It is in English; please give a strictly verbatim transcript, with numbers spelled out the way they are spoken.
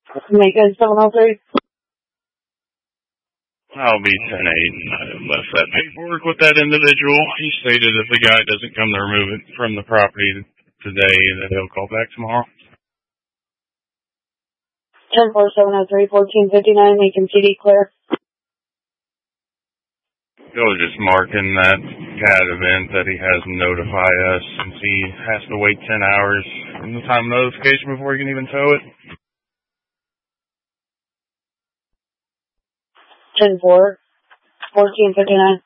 Macon seven oh three. I'll be ten eight, and I left that paperwork with that individual. He stated if the guy doesn't come to remove it from the property today, that he'll call back tomorrow. ten four seven oh three, fourteen fifty-nine, Macon C D, clear. He'll just mark in that C A D event that he has to notify us, since he has to wait ten hours from the time of notification before he can even tow it. ten four, fourteen fifty-nine.